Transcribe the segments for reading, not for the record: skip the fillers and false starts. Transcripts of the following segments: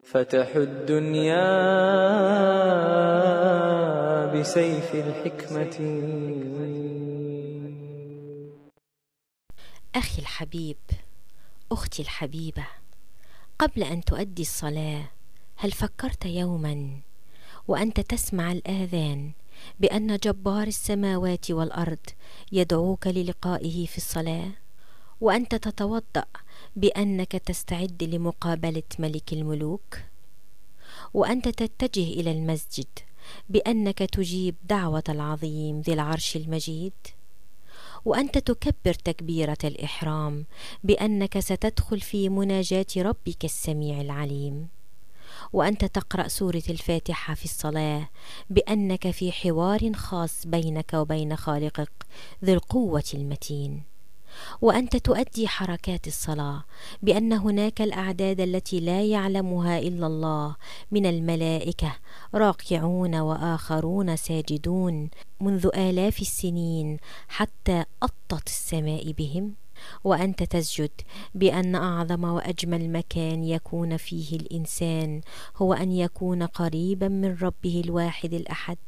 فتح الدنيا بسيف الحكمة. أخي الحبيب، أختي الحبيبة، قبل أن تؤدي الصلاة هل فكرت يوما وأنت تسمع الآذان بأن جبار السماوات والأرض يدعوك للقائه في الصلاة، وأنت تتوضأ بأنك تستعد لمقابلة ملك الملوك، وأنت تتجه إلى المسجد بأنك تجيب دعوة العظيم ذي العرش المجيد، وأنت تكبر تكبيرة الإحرام بأنك ستدخل في مناجاة ربك السميع العليم، وأنت تقرأ سورة الفاتحة في الصلاة بأنك في حوار خاص بينك وبين خالقك ذي القوة المتين، وأنت تؤدي حركات الصلاة بأن هناك الأعداد التي لا يعلمها إلا الله من الملائكة راكعون وآخرون ساجدون منذ آلاف السنين حتى أطت السماء بهم، وأنت تسجد بأن أعظم وأجمل مكان يكون فيه الإنسان هو أن يكون قريبا من ربه الواحد الأحد،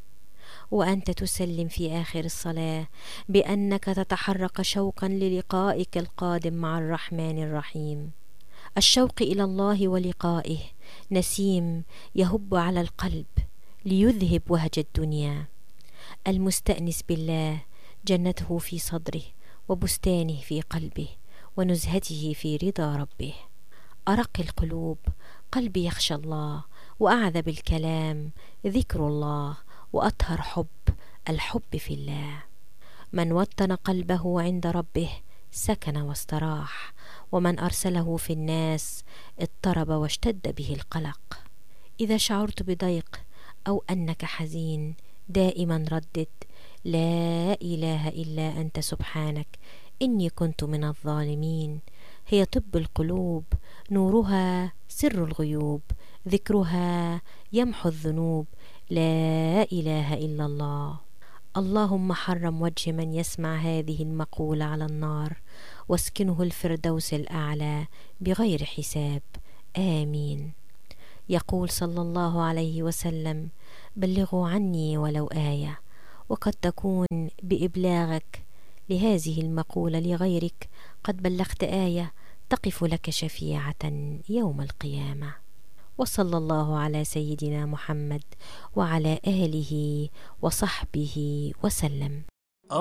وأنت تسلم في آخر الصلاة بأنك تتحرك شوقا للقائك القادم مع الرحمن الرحيم. الشوق إلى الله ولقائه نسيم يهب على القلب ليذهب وهج الدنيا. المستأنس بالله جنته في صدره وبستانه في قلبه ونزهته في رضا ربه. أرق القلوب قلبي يخشى الله، وأعذب الكلام ذكر الله، وأطهر حب الحب في الله. من وطن قلبه عند ربه سكن واستراح، ومن أرسله في الناس اضطرب واشتد به القلق. إذا شعرت بضيق أو أنك حزين دائما ردد: لا إله إلا أنت سبحانك إني كنت من الظالمين. هي طب القلوب، نورها سر الغيوب، ذكرها يمحو الذنوب. لا إله إلا الله. اللهم حرم وجه من يسمع هذه المقولة على النار، واسكنه الفردوس الأعلى بغير حساب. آمين. يقول صلى الله عليه وسلم: بلغوا عني ولو آية. وقد تكون بإبلاغك لهذه المقولة لغيرك قد بلغت آية تقف لك شفيعة يوم القيامة. وصلى الله على سيدنا محمد وعلى آله وصحبه وسلم.